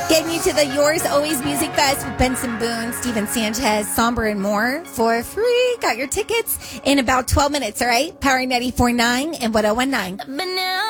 Getting you to the Yours Always Music Fest with Benson Boone, Steven Sanchez, Somber, and more for free. Got your tickets in about 12 minutes, all right? Power 94.9 and 101.9.